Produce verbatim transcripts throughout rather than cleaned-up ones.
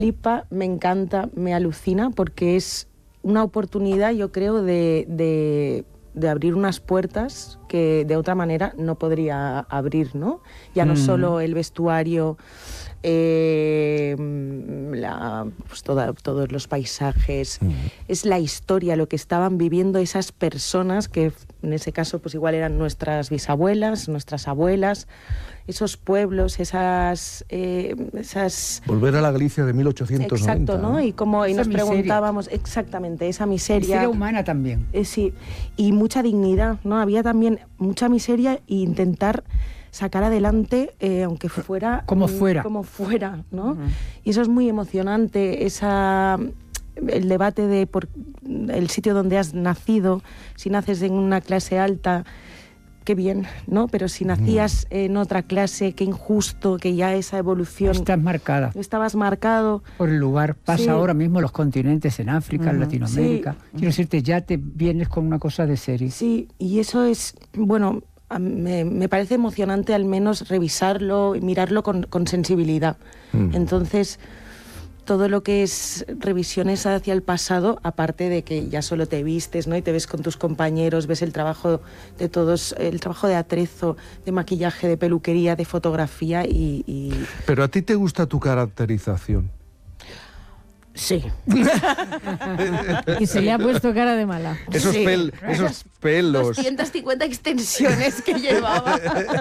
Lipa me encanta, me alucina, porque es una oportunidad, yo creo, de, de, de abrir unas puertas que de otra manera no podría abrir, ¿no? Ya no mm. solo el vestuario, eh, la, pues toda, todos los paisajes, mm. es la historia, lo que estaban viviendo esas personas que en ese caso pues igual eran nuestras bisabuelas, nuestras abuelas, esos pueblos, esas, eh, esas... Volver a la Galicia de mil ochocientos noventa. Exacto, ¿no? ¿no? Y, como, y nos miseria. preguntábamos, exactamente, esa miseria... Miseria humana también. Eh, sí, y mucha dignidad, ¿no? Había también mucha miseria e intentar sacar adelante, eh, aunque fuera... Como fuera. Como fuera, ¿no? Uh-huh. Y eso es muy emocionante, esa... el debate de por el sitio donde has nacido, si naces en una clase alta... qué bien, ¿no? Pero si nacías en otra clase, qué injusto, que ya esa evolución... Estás marcada. Estabas marcado. Por el lugar. Pasa sí. ahora mismo en los continentes, en África, uh-huh. en Latinoamérica. Sí. Quiero decirte, ya te vienes con una cosa de serie. Sí, y eso es, bueno, me, me parece emocionante al menos revisarlo y mirarlo con, con sensibilidad. Uh-huh. Entonces... todo lo que es revisiones hacia el pasado, aparte de que ya solo te vistes, ¿no? Y te ves con tus compañeros, ves el trabajo de todos, el trabajo de atrezo, de maquillaje, de peluquería, de fotografía y... y... Pero ¿a ti te gusta tu caracterización? Sí. Y se le ha puesto cara de mala. Esos, sí. pel, esos pelos. doscientas cincuenta extensiones que llevaba.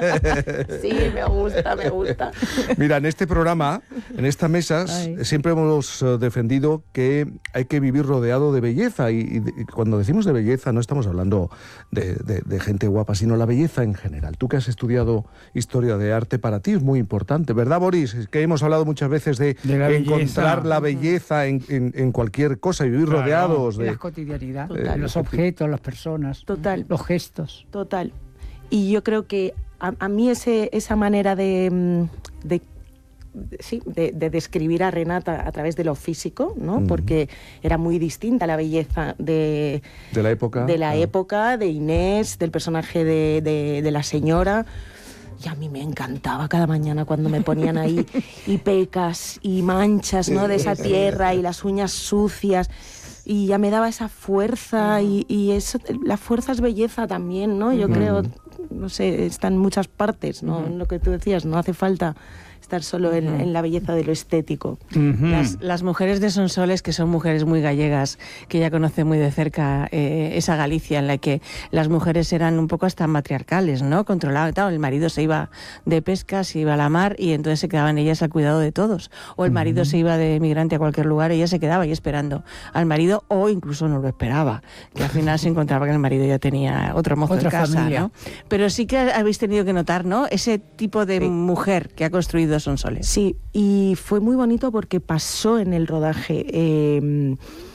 Sí, me gusta, me gusta. Mira, en este programa, en esta mesa, Ay. siempre hemos defendido que hay que vivir rodeado de belleza. Y, y, y cuando decimos de belleza, no estamos hablando de, de, de gente guapa, sino la belleza en general. Tú que has estudiado historia de arte, para ti es muy importante, ¿verdad, Boris? Es que hemos hablado muchas veces de, de la encontrar belleza. la belleza En, en, en cualquier cosa y vivir claro, rodeados de... La cotidianidad, Total. de los objetos, las personas, Total. los gestos. Total. Y yo creo que a, a mí ese, esa manera de, de, sí, de, de describir a Renata a través de lo físico, ¿no? Mm. Porque era muy distinta la belleza de... De la época. De la ah. época, de Inés, del personaje de, de, de la señora... Y a mí me encantaba cada mañana cuando me ponían ahí y pecas y manchas, ¿no? De esa tierra y las uñas sucias. Y ya me daba esa fuerza y, y eso, la fuerza es belleza también, ¿no? Yo uh-huh. creo, no sé, está en muchas partes, ¿no? Uh-huh. Lo que tú decías, no hace falta estar solo en, en la belleza de lo estético. Uh-huh. Las, las mujeres de Sonsoles, que son mujeres muy gallegas, que ella conoce muy de cerca eh, esa Galicia en la que las mujeres eran un poco hasta matriarcales, ¿no? Controlaban, claro, el marido se iba de pesca, se iba a la mar y entonces se quedaban ellas al cuidado de todos. O el marido uh-huh. se iba de migrante a cualquier lugar y ella se quedaba ahí esperando al marido o incluso no lo esperaba, que al final se encontraba que el marido ya tenía otro mozo Otra en casa, familia. ¿no? Pero sí que habéis tenido que notar, ¿no? Ese tipo de sí. mujer que ha construido Sonsoles. Sí, y fue muy bonito porque pasó en el rodaje. Eh,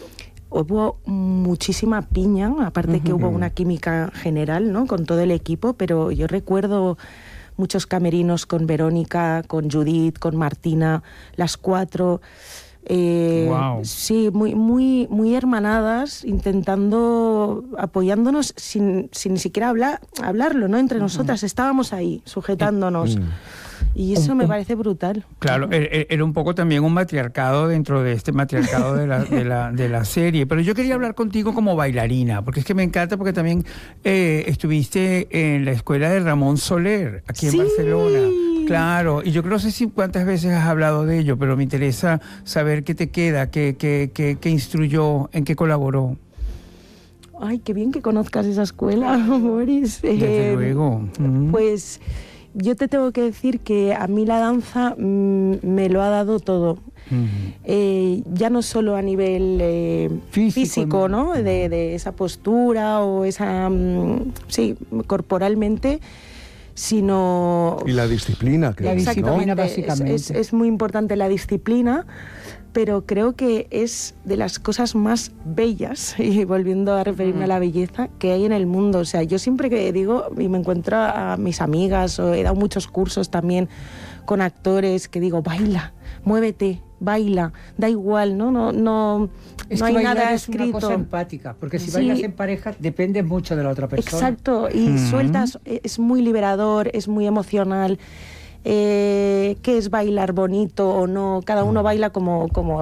hubo muchísima piña, aparte uh-huh. que hubo una química general, ¿no? Con todo el equipo, pero yo recuerdo muchos camerinos con Verónica, con Judith, con Martina, las cuatro. Eh, wow. Sí, muy, muy, muy hermanadas, intentando, apoyándonos sin, sin ni siquiera hablar, hablarlo, ¿no? Entre uh-huh. nosotras estábamos ahí, sujetándonos. Uh-huh. Y eso un, me parece brutal. Claro, era un poco también un matriarcado dentro de este matriarcado de la, de la, de la serie. Pero yo quería hablar contigo como bailarina, porque es que me encanta, porque también eh, estuviste en la escuela de Ramón Soler, aquí sí. en Barcelona. Claro, y yo no sé si cuántas veces has hablado de ello, pero me interesa saber qué te queda, qué, qué, qué, qué instruyó, en qué colaboró. Ay, qué bien que conozcas esa escuela, Boris. Desde eh, luego. Mm. Pues... yo te tengo que decir que a mí la danza mmm, me lo ha dado todo. Uh-huh. Eh, ya no solo a nivel eh, físico, físico, ¿no? Uh-huh. De, de esa postura o esa... Mmm, sí, corporalmente, sino... Y la disciplina. Que la disciplina, ¿no? básicamente. Es, es, es muy importante la disciplina, pero creo que es de las cosas más bellas, y volviendo a referirme uh-huh. a la belleza, que hay en el mundo. O sea, yo siempre que digo, y me encuentro a mis amigas, o he dado muchos cursos también con actores, que digo, baila, muévete, baila, da igual, ¿no? No, no, es no que hay bailar nada es escrito. Una cosa empática, porque si sí. bailas en pareja depende mucho de la otra persona. Exacto, y uh-huh. sueltas, es muy liberador, es muy emocional. Eh, ¿Qué es bailar bonito o no? Cada uno baila como, como